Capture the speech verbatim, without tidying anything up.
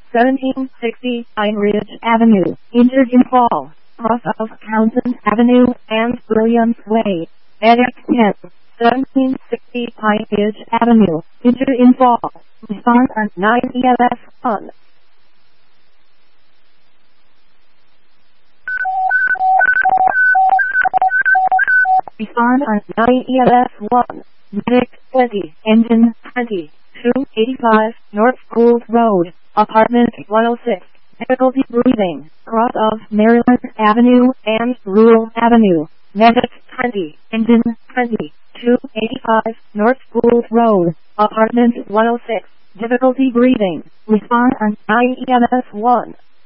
seventeen sixty Pine Ridge Avenue, injured in fall, cross of Townsend Avenue and Williams Way. Medic ten, seventeen sixty Pine Ridge Avenue, injured in fall. Respond on nine E L S one. Respond on nine E L S one. Medic twenty, engine twenty, two eighty-five North Gould Road, apartment one oh six. Difficulty breathing, cross of Maryland Avenue and Rural Avenue. Medic twenty, engine twenty, two eighty-five North Gould Road, apartment one oh six. Difficulty breathing. Respond on nine E M S one.